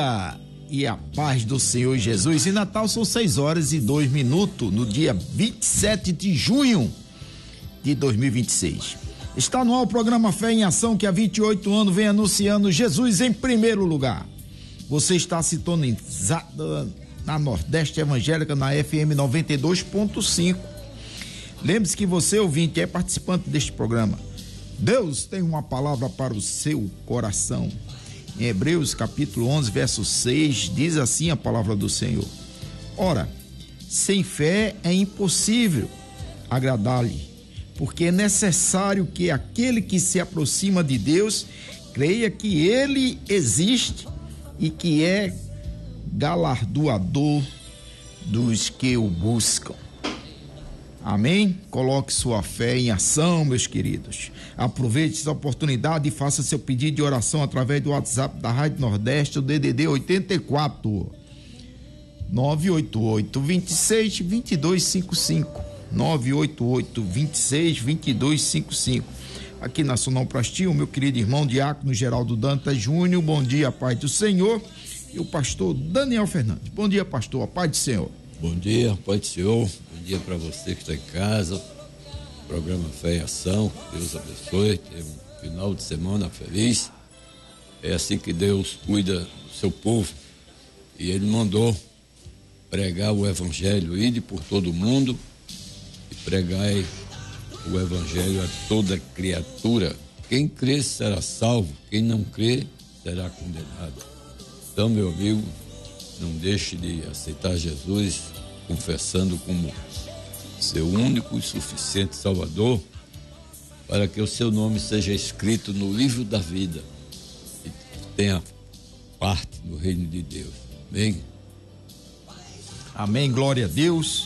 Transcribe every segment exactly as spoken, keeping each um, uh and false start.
dia e a paz do Senhor Jesus. E Natal são seis horas e dois minutos, no dia vinte e sete de junho de dois mil e vinte e seis. Está no ar o programa Fé em Ação, que há vinte e oito anos vem anunciando Jesus em primeiro lugar. Você está sintonizado na Nordeste Evangélica, na F M noventa e dois ponto cinco. Lembre-se que você, ouvinte, é participante deste programa. Deus tem uma palavra para o seu coração. Em Hebreus capítulo onze, verso seis, diz assim a palavra do Senhor: ora, sem fé é impossível agradar-lhe, porque é necessário que aquele que se aproxima de Deus creia que ele existe e que é galardoador dos que o buscam. Amém? Coloque sua fé em ação, meus queridos. Aproveite essa oportunidade e faça seu pedido de oração através do WhatsApp da Rádio Nordeste, o D D D oitenta e quatro, nove oito oito, vinte e seis, vinte e dois cinquenta e cinco, nove oito oito, vinte e seis, vinte e dois cinquenta e cinco. Aqui na Sonoplastia, o meu querido irmão Diácono Geraldo Dantas Júnior. Bom dia, Pai do Senhor. E o pastor Daniel Fernandes. Bom dia, pastor, a paz do Senhor. Bom dia, Pai do Senhor. Bom dia para você que está em casa. Programa Fé em Ação. Deus abençoe. Tenha um final de semana feliz. É assim que Deus cuida do seu povo. E Ele mandou pregar o Evangelho. Ide por todo mundo e pregai o Evangelho a toda criatura. Quem crê será salvo. Quem não crê será condenado. Então, meu amigo, não deixe de aceitar Jesus, confessando como seu único e suficiente Salvador, para que o seu nome seja escrito no livro da vida e tenha parte no reino de Deus. Amém? Amém, glória a Deus.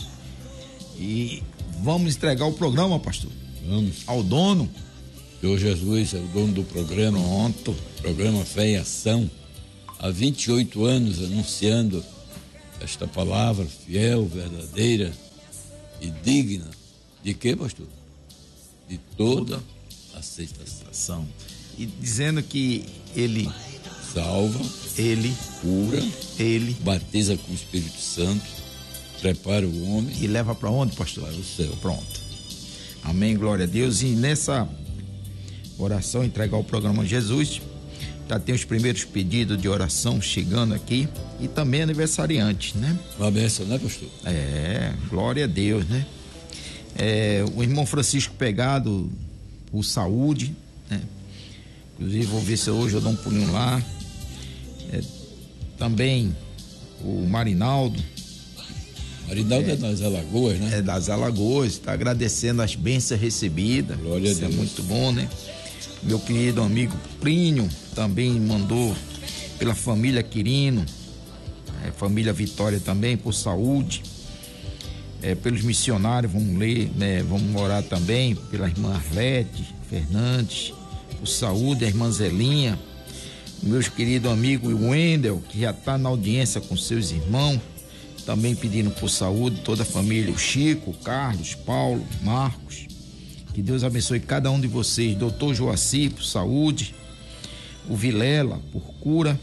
E vamos entregar o programa, pastor. Vamos. Ao dono. Senhor Jesus é o dono do programa. Pronto. Programa Fé em Ação. Há vinte e oito anos anunciando esta palavra fiel, verdadeira e digna de quê, pastor? De toda aceitação. E dizendo que ele salva, ele cura, ele batiza com o Espírito Santo, prepara o homem e leva para onde, pastor? Para o céu. Pronto. Amém, glória a Deus. E nessa oração, entregar o programa a Jesus, já tem os primeiros pedidos de oração chegando aqui e também aniversariante, né? Uma bênção, né, pastor? É, glória a Deus, né? É, o irmão Francisco Pegado, por saúde, né? Inclusive vou ver se hoje eu dou um pulinho lá. É, também o Marinaldo. Marinaldo é, é das Alagoas, né? É das Alagoas, está agradecendo as bênçãos recebidas. Glória Isso a Deus. É muito bom, né? Meu querido amigo Plínio também mandou pela família Quirino, é, família Vitória também, por saúde, é, pelos missionários, vamos ler, né, vamos orar também pela irmã Arlete Fernandes, por saúde, a irmã Zelinha, meus querido amigo Wendel, que já está na audiência com seus irmãos, também pedindo por saúde, toda a família, o Chico, o Carlos, Paulo, Marcos. Que Deus abençoe cada um de vocês. Doutor Joaci, por saúde. O Vilela, por cura.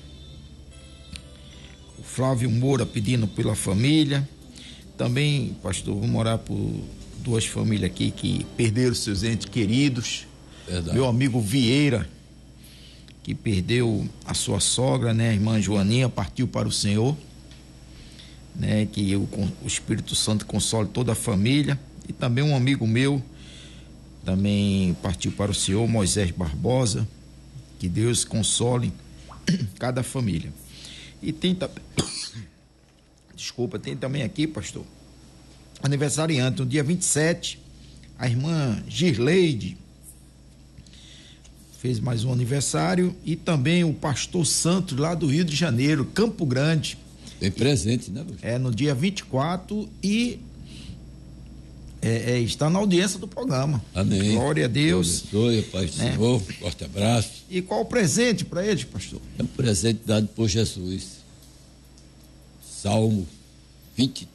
O Flávio Moura, pedindo pela família. Também, pastor, vamos orar por duas famílias aqui que perderam seus entes queridos. Verdade. Meu amigo Vieira, que perdeu a sua sogra, né? A irmã Joaninha, partiu para o Senhor. Né? Que o, o Espírito Santo console toda a família. E também um amigo meu, também partiu para o Senhor, Moisés Barbosa, que Deus console cada família. E tem também, desculpa, tem também aqui, pastor, aniversariante, no dia vinte e sete, a irmã Girleide fez mais um aniversário, e também o pastor Santos, lá do Rio de Janeiro, Campo Grande. Tem presente, né, pastor? É, no dia vinte e quatro, e É, é, está na audiência do programa. Amém. Glória a Deus. Abençoe, Pai do É. Senhor. Forte abraço. E qual o presente para eles, pastor? É um presente dado por Jesus. Salmo vinte e